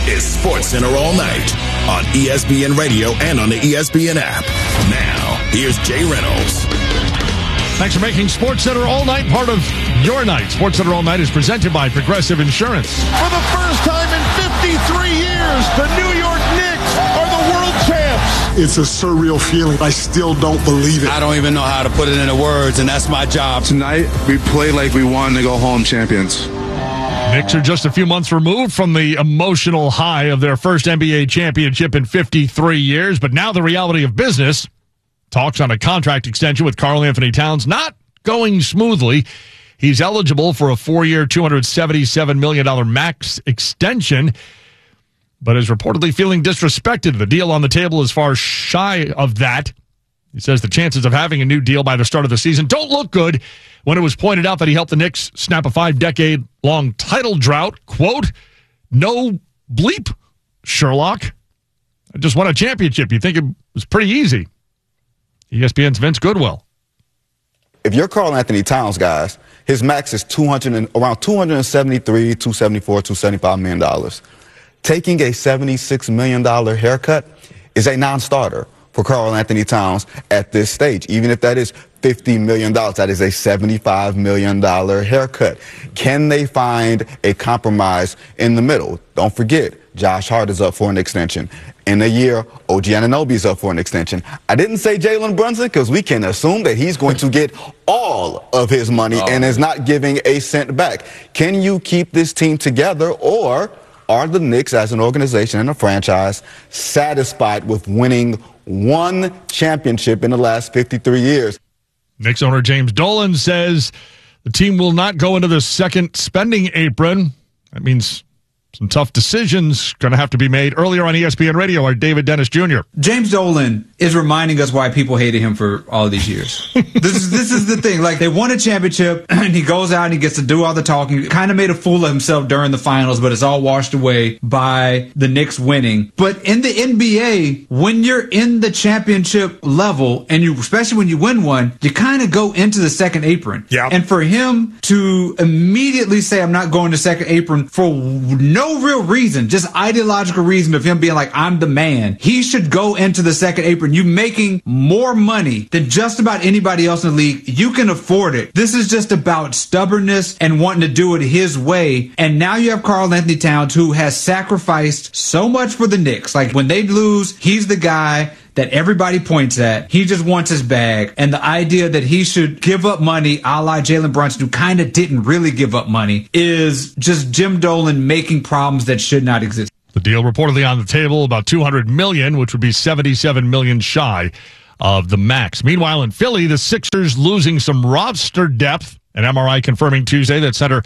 is SportsCenter All Night on ESPN Radio and on the ESPN app. Now, here's Jay Reynolds. Thanks for making SportsCenter All Night part of your night. SportsCenter All Night is presented by Progressive Insurance. For the first time in 53 years, the New York Knicks are the world champs. It's a surreal feeling. I still don't believe it. I don't even know how to put it into words, and that's my job. Tonight, we play like we won to go home champions. Knicks are just a few months removed from the emotional high of their first NBA championship in 53 years, but now the reality of business, talks on a contract extension with Karl-Anthony Towns, not going smoothly. He's eligible for a 4-year, $277 million max extension, but is reportedly feeling disrespected. The deal on the table is far shy of that. He says the chances of having a new deal by the start of the season don't look good. When it was pointed out that he helped the Knicks snap a 5-decade-long title drought, quote, "No bleep, Sherlock. I just won a championship. You think it was pretty easy." ESPN's Vince Goodwill. If you're Karl-Anthony Towns, guys, his max is around $273, $274, $275 million. Taking a $76 million haircut is a non-starter for Karl-Anthony Towns at this stage. Even if that is $50 million, that is a $75 million haircut. Can they find a compromise in the middle? Don't forget, Josh Hart is up for an extension. In a year, OG Anunoby is up for an extension. I didn't say Jalen Brunson because we can assume that he's going to get all of his money and is not giving a cent back. Can you keep this team together, or are the Knicks as an organization and a franchise satisfied with winning one championship in the last 53 years? Knicks owner James Dolan says the team will not go into the second spending apron. That means some tough decisions going to have to be made. Earlier on ESPN Radio, our David Dennis Jr. James Dolan is reminding us why people hated him for all these years. This is the thing. Like, they won a championship, and he goes out and he gets to do all the talking. Kind of made a fool of himself during the finals, but it's all washed away by the Knicks winning. But in the NBA, when you're in the championship level, and especially when you win one, you kind of go into the second apron. Yeah. And for him to immediately say, "I'm not going to second apron," for no real reason, just ideological reason of him being like, "I'm the man," he should go into the second apron. You making more money than just about anybody else in the league. You can afford it. This is just about stubbornness and wanting to do it his way. And now you have Karl-Anthony Towns, who has sacrificed so much for the Knicks. Like, when they lose, he's the guy that everybody points at. He just wants his bag. And the idea that he should give up money, a la Jalen Brunson, who kind of didn't really give up money, is just Jim Dolan making problems that should not exist. The deal reportedly on the table, about $200 million, which would be $77 million shy of the max. Meanwhile, in Philly, the Sixers losing some roster depth. An MRI confirming Tuesday that center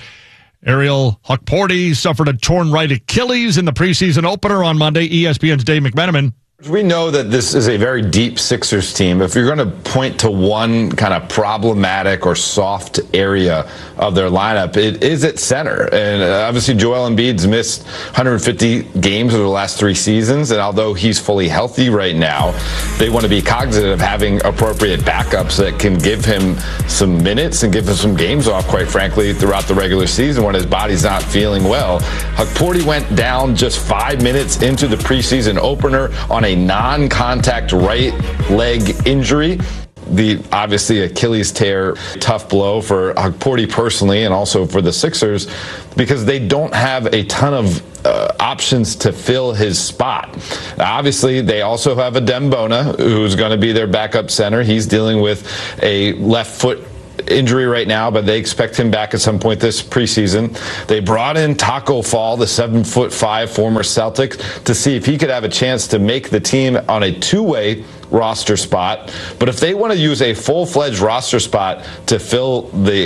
Ariel Hukporti suffered a torn right Achilles in the preseason opener on Monday. ESPN's Dave McMenamin. We know that this is a very deep Sixers team. If you're going to point to one kind of problematic or soft area of their lineup, it is at center. And obviously Joel Embiid's missed 150 games over the last 3 seasons. And although he's fully healthy right now, they want to be cognizant of having appropriate backups that can give him some minutes and give him some games off, quite frankly, throughout the regular season when his body's not feeling well. Hukporti went down just 5 minutes into the preseason opener on a non-contact right leg injury. The obviously Achilles tear, tough blow for Hukporti personally, and also for the Sixers, because they don't have a ton of options to fill his spot. Now, obviously, they also have a Dembona, who's going to be their backup center. He's dealing with a left foot injury right now, but they expect him back at some point this preseason. They brought in Taco Fall, the 7'5" former Celtic, to see if he could have a chance to make the team on a two-way roster spot. But if they want to use a full-fledged roster spot to fill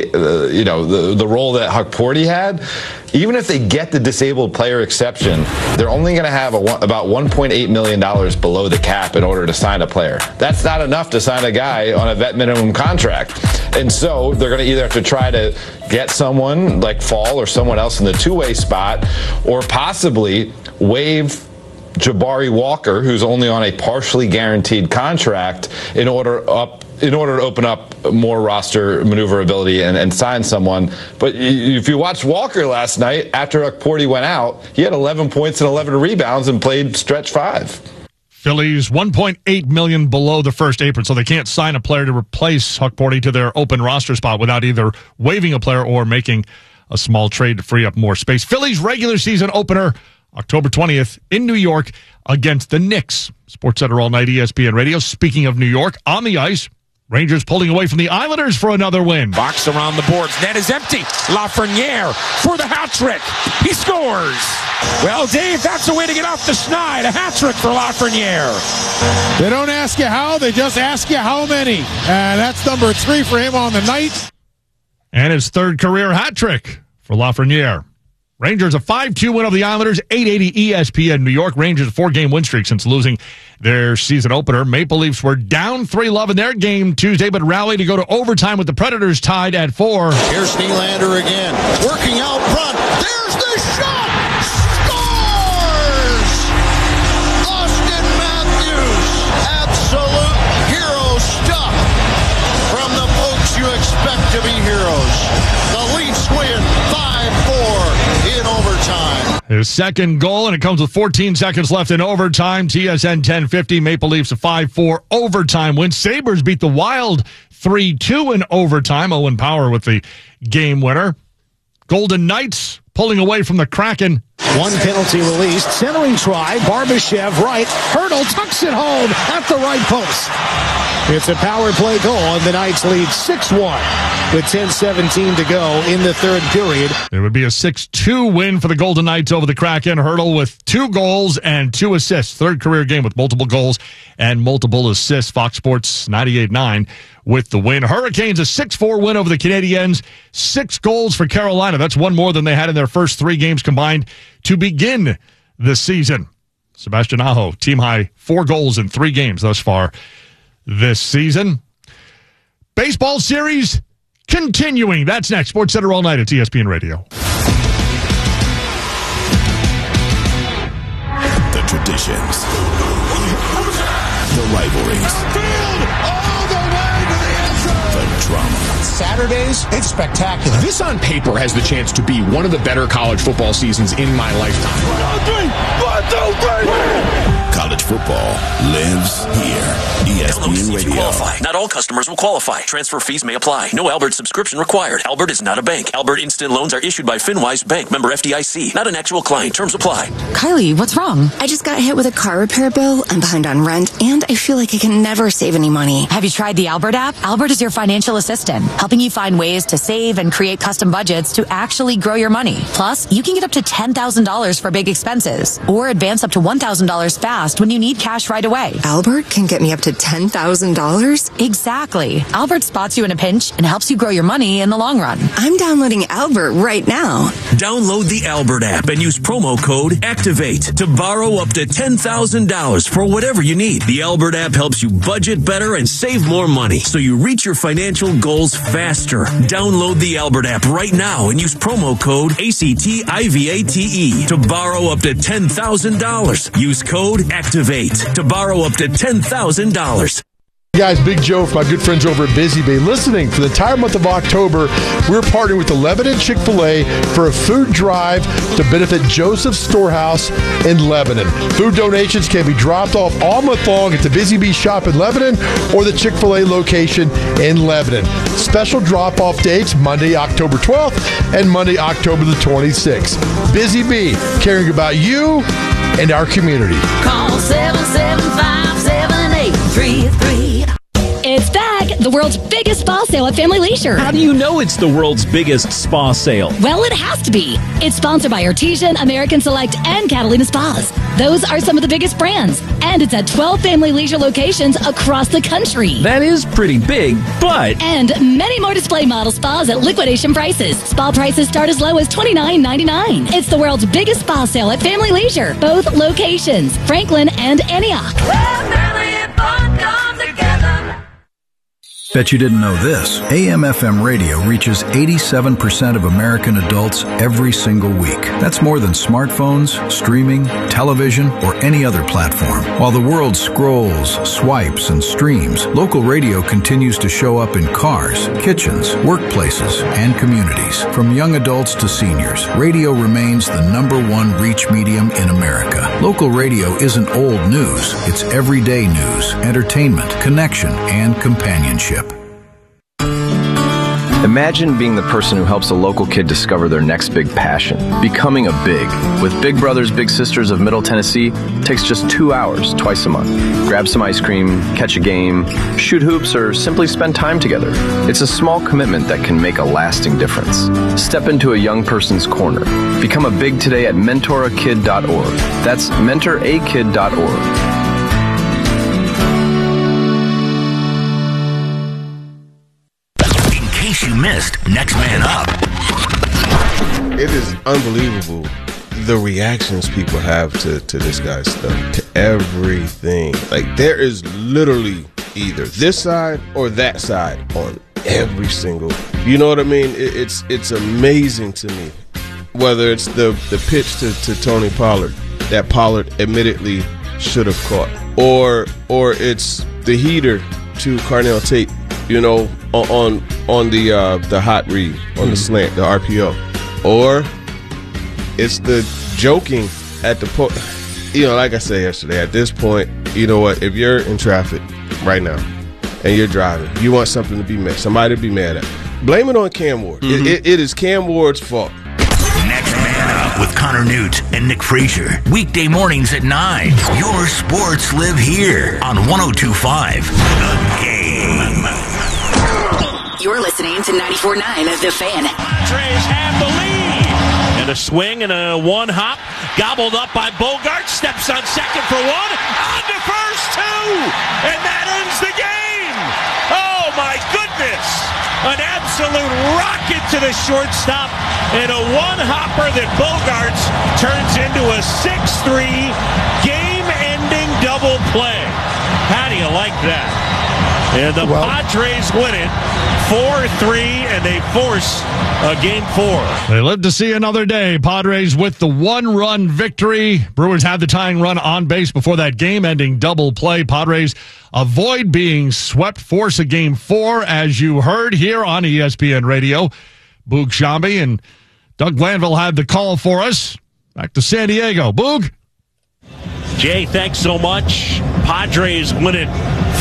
the role that Hukporti had, even if they get the disabled player exception, they're only going to have about $1.8 million below the cap in order to sign a player. That's not enough to sign a guy on a vet minimum contract. And so they're going to either have to try to get someone like Fall or someone else in the two-way spot, or possibly waive Jabari Walker, who's only on a partially guaranteed contract, in order to open up more roster maneuverability and sign someone. But if you watched Walker last night, after Okporti went out, he had 11 points and 11 rebounds and played stretch 5. Phillies $1.8 million below the first apron, so they can't sign a player to replace Okporti to their open roster spot without either waiving a player or making a small trade to free up more space. Phillies regular season opener October 20th in New York against the Knicks. SportsCenter all night, ESPN Radio. Speaking of New York, on the ice, Rangers pulling away from the Islanders for another win. Box around the boards. Net is empty. Lafreniere for the hat trick. He scores. Well, Dave, that's the way to get off the schneid. A hat trick for Lafreniere. They don't ask you how, they just ask you how many. And that's number 3 for him on the night. And his third career hat trick for Lafreniere. Rangers a 5-2 win over the Islanders, 880 ESPN New York. Rangers a 4-game win streak since losing their season opener. Maple Leafs were down 3-love in their game Tuesday, but rallied to go to overtime with the Predators tied at 4. Here's Nylander again, working out front. There's the shot! Scores! Austin Matthews, absolute hero stuff from the folks you expect to be heroes. The Leafs win 5-4. In overtime. His second goal, and it comes with 14 seconds left in overtime. TSN 1050, Maple Leafs a 5-4 overtime win. Sabres beat the Wild 3-2 in overtime. Owen Power with the game winner. Golden Knights pulling away from the Kraken. One penalty released. Centering try. Barbashev right. Hurdle tucks it home at the right post. It's a power play goal, and the Knights lead 6-1 with 10:17 to go in the third period. It would be a 6-2 win for the Golden Knights over the Kraken. Hurdle with 2 goals and 2 assists. Third career game with multiple goals and multiple assists. Fox Sports 98.9 with the win. Hurricanes a 6-4 win over the Canadiens. 6 goals for Carolina. That's one more than they had in their first 3 games combined to begin the season. Sebastian Aho, team high 4 goals in 3 games thus far this season. Baseball series continuing. That's next. SportsCenter all night at ESPN Radio. The traditions, the rivalries, All the way to the end zone. the drama. Saturdays, it's spectacular. This on paper has the chance to be one of the better college football seasons in my lifetime. 1, 2, 3. College football lives here. ESPN Radio. Qualify. Not all customers will qualify. Transfer fees may apply. No Albert subscription required. Albert is not a bank. Albert Instant Loans are issued by FinWise Bank, member FDIC. Not an actual client. Terms apply. Kylie, what's wrong? I just got hit with a car repair bill. I'm behind on rent, and I feel like I can never save any money. Have you tried the Albert app? Albert is your financial assistant, helping you find ways to save and create custom budgets to actually grow your money. Plus, you can get up to $10,000 for big expenses, or advance up to $1,000 fast when you need cash right away. Albert can get me up to $10,000? Exactly. Albert spots you in a pinch and helps you grow your money in the long run. I'm downloading Albert right now. Download the Albert app and use promo code ACTIVATE to borrow up to $10,000 for whatever you need. The Albert app helps you budget better and save more money so you reach your financial goals faster. Download the Albert app right now and use promo code ACTIVATE to borrow up to $10,000. Use code ACTIVATE to borrow up to $10,000. Guys, Big Joe from my good friends over at Busy Bee. Listening, for the entire month of October, we're partnering with the Lebanon Chick-fil-A for a food drive to benefit Joseph's Storehouse in Lebanon. Food donations can be dropped off all month long at the Busy Bee shop in Lebanon or the Chick-fil-A location in Lebanon. Special drop-off dates, Monday, October 12th and Monday, October the 26th. Busy Bee, caring about you and our community. Call 775-7833. It's back! The world's biggest spa sale at Family Leisure. How do you know it's the world's biggest spa sale? Well, it has to be. It's sponsored by Artesian, American Select, and Catalina Spas. Those are some of the biggest brands. And it's at 12 Family Leisure locations across the country. That is pretty big, but... And many more display model spas at liquidation prices. Spa prices start as low as $29.99. It's the world's biggest spa sale at Family Leisure. Both locations, Franklin and Antioch. Bet you didn't know this. AM/FM radio reaches 87% of American adults every single week. That's more than smartphones, streaming, television, or any other platform. While the world scrolls, swipes, and streams, local radio continues to show up in cars, kitchens, workplaces, and communities. From young adults to seniors, radio remains the #1 reach medium in America. Local radio isn't old news. It's everyday news, entertainment, connection, and companionship. Imagine being the person who helps a local kid discover their next big passion, becoming a Big. With Big Brothers Big Sisters of Middle Tennessee, it takes just 2 hours twice a month. Grab some ice cream, catch a game, shoot hoops, or simply spend time together. It's a small commitment that can make a lasting difference. Step into a young person's corner. Become a Big today at mentorakid.org. That's mentorakid.org. You missed Next Man Up. It is unbelievable the reactions people have to this guy's stuff, to everything. Like, there is literally either this side or that side on every single, you know what I mean? It's amazing to me. Whether it's the pitch to Tony Pollard that Pollard admittedly should have caught, or it's the heater to Carnell Tate, you know, on the hot read, on the slant, the RPO. Or it's the joking at the point. You know, like I said yesterday, at this point, you know what, if you're in traffic right now and you're driving, you want something to be mad, somebody to be mad at, blame it on Cam Ward. Mm-hmm. It is Cam Ward's fault. Next Man Up with Connor Newt and Nick Frazier. Weekday mornings at 9. Your sports live here on 102.5 The Game. You're listening to 94.9 of The Fan. Padres have the lead. And a swing and a one hop. Gobbled up by Bogart. Steps on second for one. On to first, two. And that ends the game. Oh, my goodness. An absolute rocket to the shortstop. And a one-hopper that Bogarts turns into a 6-3 game-ending double play. How do you like that? And the Padres win it 4-3, and they force a Game 4. They live to see another day. Padres with the one-run victory. Brewers had the tying run on base before that game-ending double play. Padres avoid being swept, force a Game 4, as you heard here on ESPN Radio. Boog Sciambi and Doug Glanville had the call for us. Back to San Diego. Boog. Jay, thanks so much. Padres win it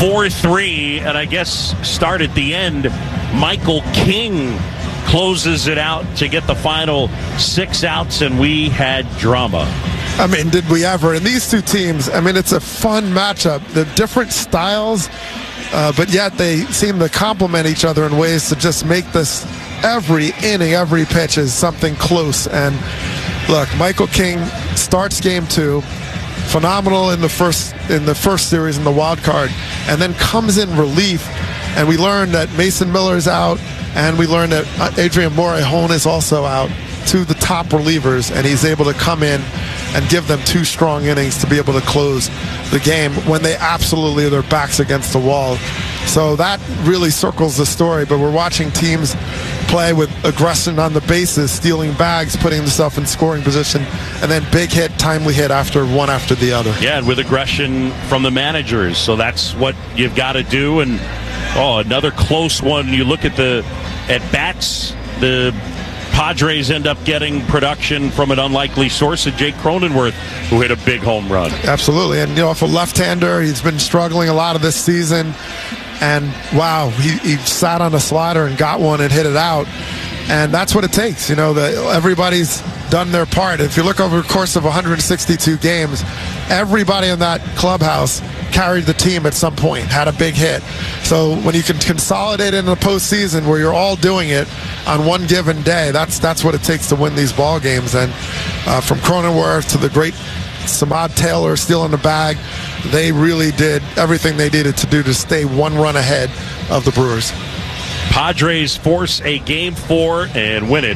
4-3, and I guess start at the end. Michael King closes it out to get the final 6 outs, and we had drama. I mean, did we ever? And these two teams, I mean, it's a fun matchup. They're different styles, but yet they seem to complement each other in ways to just make this every inning, every pitch is something close. And look, Michael King starts Game 2. Phenomenal in the first series in the wild card, and then comes in relief. And we learned that Mason Miller is out, and we learned that Adrian Morejon is also out, two of the top relievers, and he's able to come in and give them 2 strong innings to be able to close the game when they absolutely are their backs against the wall. So that really circles the story, but we're watching teams play with aggression on the bases, stealing bags, putting themselves in scoring position, and then big hit, timely hit after one after the other. Yeah, and with aggression from the managers. So that's what you've got to do. And another close one. You look at the at-bats, the Padres end up getting production from an unlikely source of Jake Cronenworth, who hit a big home run. Absolutely. And, if a left-hander, he's been struggling a lot of this season. And, wow, he sat on a slider and got one and hit it out. And that's what it takes. Everybody's done their part. If you look over the course of 162 games, everybody in that clubhouse carried the team at some point, had a big hit. So when you can consolidate in the postseason where you're all doing it on one given day, that's what it takes to win these ball games. And from Cronenworth to the great Samad Taylor stealing the bag, they really did everything they needed to do to stay 1 run ahead of the Brewers. Padres force a Game 4 and win it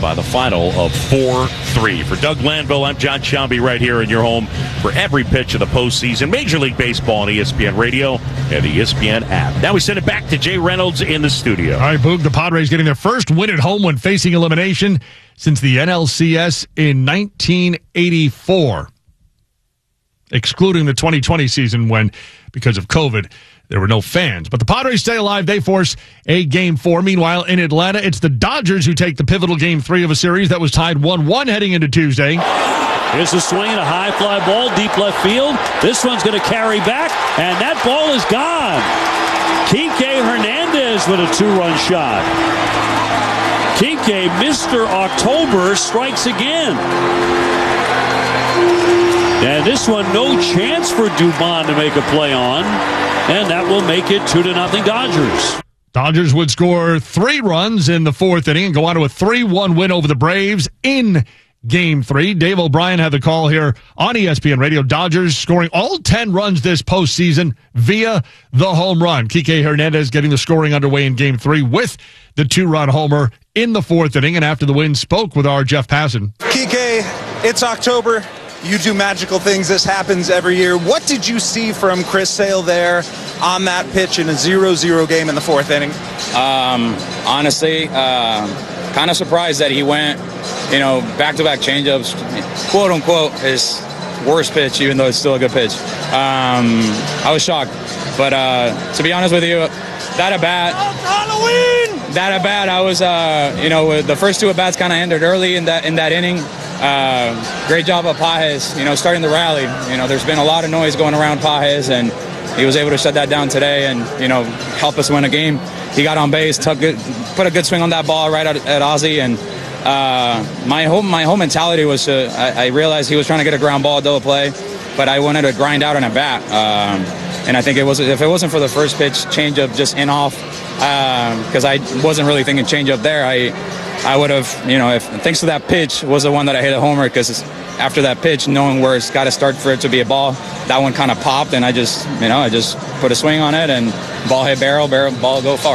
by the final of 4-3. For Doug Glanville, I'm John Shambi right here in your home for every pitch of the postseason. Major League Baseball on ESPN Radio and the ESPN app. Now we send it back to Jay Reynolds in the studio. All right, Boog, the Padres getting their first win at home when facing elimination since the NLCS in 1984. Excluding the 2020 season when, because of COVID, there were no fans. But the Padres stay alive. They force a Game 4. Meanwhile, in Atlanta, it's the Dodgers who take the pivotal Game 3 of a series that was tied 1-1 heading into Tuesday. Here's a swing and a high fly ball, deep left field. This one's going to carry back, and that ball is gone. Kike Hernandez with a 2-run shot. Kike, Mr. October, strikes again. And this one, no chance for Dubon to make a play on. And that will make it 2-0 Dodgers. Dodgers would score 3 runs in the 4th inning and go on to a 3-1 win over the Braves in Game 3. Dave O'Brien had the call here on ESPN Radio. Dodgers scoring all 10 runs this postseason via the home run. Kike Hernandez getting the scoring underway in Game 3 with the 2-run homer in the 4th inning. And after the win, spoke with our Jeff Passan. Kike, it's October. You do magical things. This happens every year. What did you see from Chris Sale there on that pitch in a 0-0 game in the 4th inning? Honestly, kind of surprised that he went, back-to-back changeups, quote-unquote, his worst pitch, even though it's still a good pitch. I was shocked. But to be honest with you, that at bat, I was, the first 2 at-bats kind of ended early in that inning. Great job of Pages, starting the rally. There's been a lot of noise going around Pages, and he was able to shut that down today and, help us win a game. He got on base, put a good swing on that ball right at Ozzie, and my whole mentality was I realized he was trying to get a ground ball double play, but I wanted to grind out on a bat. And I think if it wasn't for the first pitch changeup just in off, because I wasn't really thinking changeup there, I would have, thanks to that pitch was the one that I hit a homer, because after that pitch, knowing where it's got to start for it to be a ball, that one kind of popped, and I just put a swing on it, and ball hit barrel, ball go far.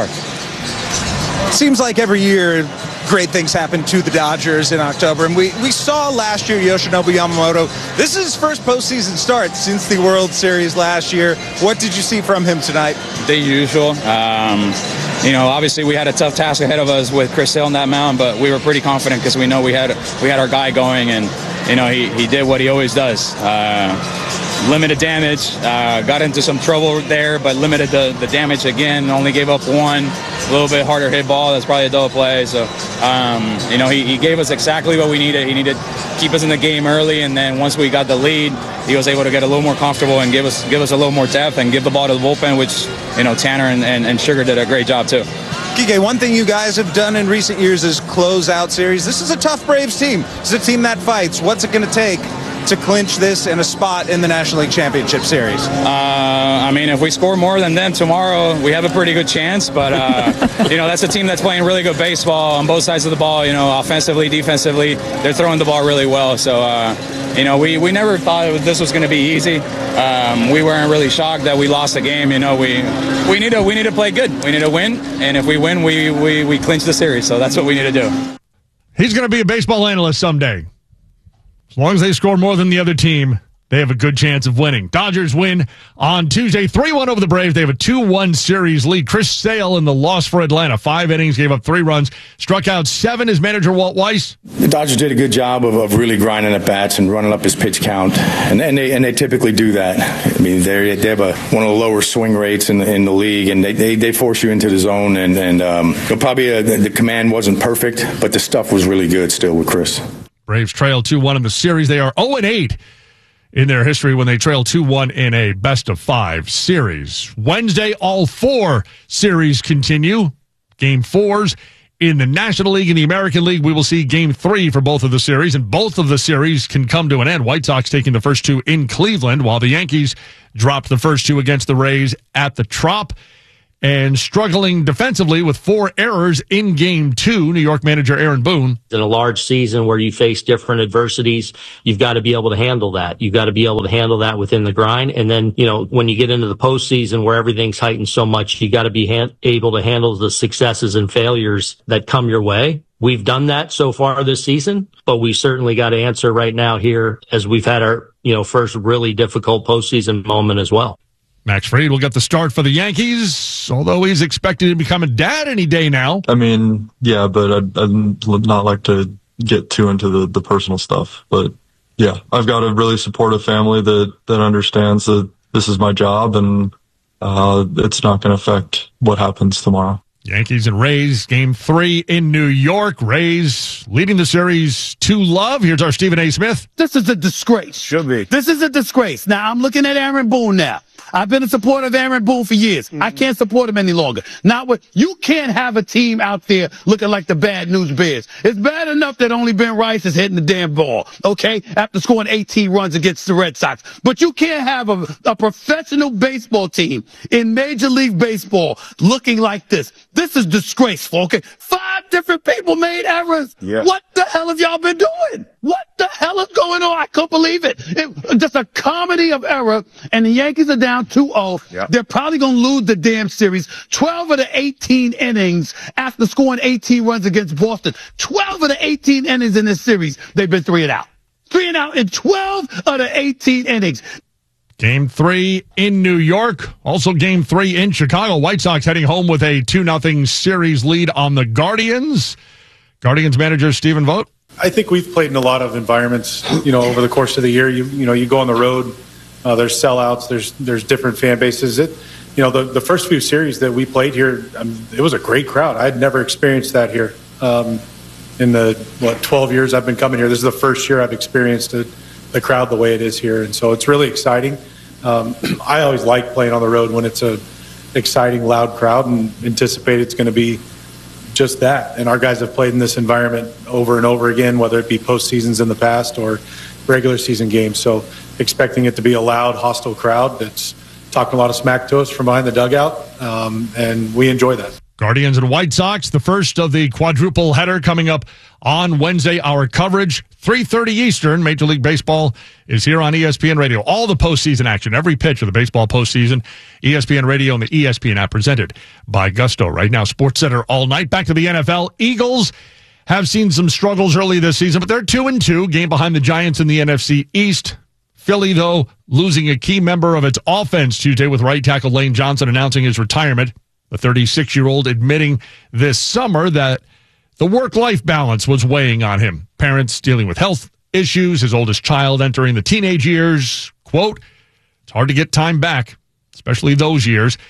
Seems like every year great things happen to the Dodgers in October, and we saw last year Yoshinobu Yamamoto. This is his first postseason start since the World Series last year. What did you see from him tonight? The usual. Obviously we had a tough task ahead of us with Chris Sale on that mound, but we were pretty confident because we know we had our guy going, and he did what he always does. Limited damage, got into some trouble there, but limited the damage again. Only gave up 1, a little bit harder hit ball. That's probably a double play. So, he gave us exactly what we needed. He needed to keep us in the game early, and then once we got the lead, he was able to get a little more comfortable and give us a little more depth and give the ball to the bullpen, which Tanner and Sugar did a great job too. Kike, one thing you guys have done in recent years is close out series. This is a tough Braves team. It's a team that fights. What's it going to take to clinch this in a spot in the National League Championship Series? If we score more than them tomorrow, we have a pretty good chance. But, that's a team that's playing really good baseball on both sides of the ball, offensively, defensively. They're throwing the ball really well. So, we never thought this was going to be easy. We weren't really shocked that we lost the game. We need to play good. We need to win. And if we win, we clinch the series. So that's what we need to do. He's going to be a baseball analyst someday. As long as they score more than the other team, they have a good chance of winning. Dodgers win on Tuesday, 3-1 over the Braves. They have a 2-1 series lead. Chris Sale in the loss for Atlanta. 5 innings, gave up 3 runs, struck out 7. His manager, Walt Weiss. The Dodgers did a good job of really grinding at bats and running up his pitch count, and they typically do that. I mean, they have one of the lower swing rates in the league, and they force you into the zone. And probably the command wasn't perfect, but the stuff was really good still with Chris. Braves trail 2-1 in the series. They are 0-8 in their history when they trail 2-1 in a best-of-5 series. Wednesday, all 4 series continue. Game 4s in the National League and the American League. We will see Game 3 for both of the series, and both of the series can come to an end. White Sox taking the first 2 in Cleveland, while the Yankees dropped the first 2 against the Rays at the Trop. and struggling defensively with 4 errors in Game 2. New York manager Aaron Boone. In a large season where you face different adversities, you've got to be able to handle that. You've got to be able to handle that within the grind. And then, when you get into the postseason where everything's heightened so much, you got to be able to handle the successes and failures that come your way. We've done that so far this season, but we certainly got to answer right now here as we've had our, first really difficult postseason moment as well. Max Fried will get the start for the Yankees, although he's expected to become a dad any day now. I mean, yeah, but I'd not like to get too into the personal stuff. But yeah, I've got a really supportive family that understands that this is my job and it's not going to affect what happens tomorrow. Yankees and Rays, Game 3 in New York. Rays leading the series 2-0. Here's our Stephen A. Smith. This is a disgrace. Should be. This is a disgrace. Now, I'm looking at Aaron Boone now. I've been a supporter of Aaron Boone for years. I can't support him any longer. You can't have a team out there looking like the Bad News Bears. It's bad enough that only Ben Rice is hitting the damn ball, okay, after scoring 18 runs against the Red Sox. But you can't have a professional baseball team in Major League Baseball looking like this. This is disgraceful, okay? 5 different people made errors. Yeah. What the hell have y'all been doing? What the hell is going on? I couldn't believe it. Just a comedy of error, and the Yankees are down 2-0. Yep. They're probably going to lose the damn series. 12 of the 18 innings after scoring 18 runs against Boston. 12 of the 18 innings in this series, they've been 3 and out. 3 and out in 12 of the 18 innings. Game 3 in New York. Also Game 3 in Chicago. White Sox heading home with a 2-0 series lead on the Guardians. Guardians manager Stephen Vogt. I think we've played in a lot of environments, over the course of the year. You go on the road, there's sellouts, there's different fan bases. The first few series that we played here, it was a great crowd. I'd never experienced that here. In the 12 years I've been coming here, this is the first year I've experienced the crowd the way it is here, and so it's really exciting. I always like playing on the road when it's a exciting, loud crowd, and anticipate it's going to be just that. And our guys have played in this environment over and over again, whether it be postseasons in the past or regular season games. So expecting it to be a loud, hostile crowd that's talking a lot of smack to us from behind the dugout, and we enjoy that. Guardians and White Sox, the first of the quadruple header coming up on Wednesday. Our coverage, 3:30 Eastern. Major League Baseball is here on ESPN Radio. All the postseason action, every pitch of the baseball postseason, ESPN Radio and the ESPN app presented by Gusto. Right now, SportsCenter all night. Back to the NFL. Eagles have seen some struggles early this season, but they're 2-2, game behind the Giants in the NFC East. Philly, though, losing a key member of its offense Tuesday with right tackle Lane Johnson announcing his retirement. The 36-year-old admitting this summer that the work-life balance was weighing on him. Parents dealing with health issues, his oldest child entering the teenage years. Quote, it's hard to get time back, especially those years.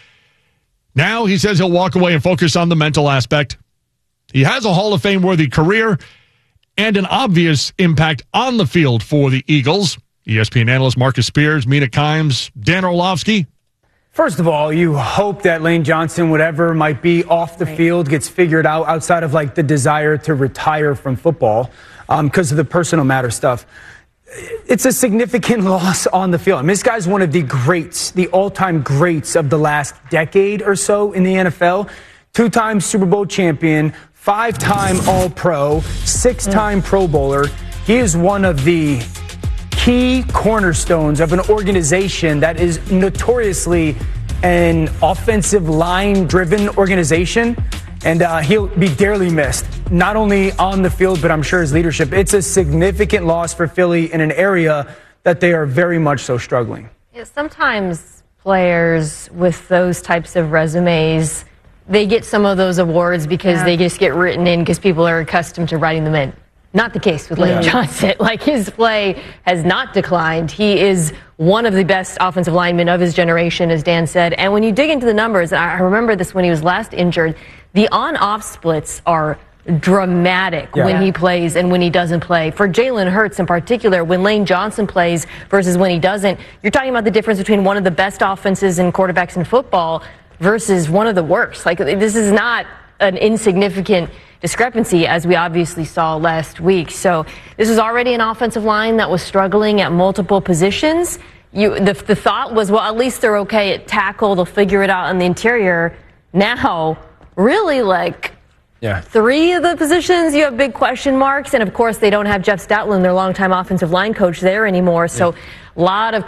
Now he says he'll walk away and focus on the mental aspect. He has a Hall of Fame-worthy career and an obvious impact on the field for the Eagles. ESPN analyst Marcus Spears, Mina Kimes, Dan Orlovsky. First of all, you hope that Lane Johnson, whatever might be off the field, gets figured out outside of the desire to retire from football because of the personal matter stuff. It's a significant loss on the field. I mean, this guy's one of the greats, the all-time greats of the last decade or so in the NFL. 2-time Super Bowl champion, 5-time All-Pro, 6-time Pro Bowler. He is one of the key cornerstones of an organization that is notoriously an offensive line-driven organization, and he'll be dearly missed, not only on the field, but I'm sure his leadership. It's a significant loss for Philly in an area that they are very much so struggling. Yeah, sometimes players with those types of resumes, they get some of those awards because they just get written in because people are accustomed to writing them in. Not the case with Lane Johnson. His play has not declined. He is one of the best offensive linemen of his generation, as Dan said. And when you dig into the numbers, and I remember this when he was last injured, the on-off splits are dramatic when he plays and when he doesn't play. For Jalen Hurts in particular, when Lane Johnson plays versus when he doesn't, you're talking about the difference between one of the best offenses and quarterbacks in football versus one of the worst. This is not an insignificant discrepancy, as we obviously saw last week. So this was already an offensive line that was struggling at multiple positions. The thought was, well, at least they're okay at tackle. They'll figure it out on the interior. Now, really, like, Yeah. 3 of the positions you have big question marks, and of course they don't have Jeff Stoutland, their longtime offensive line coach, there anymore. So a lot of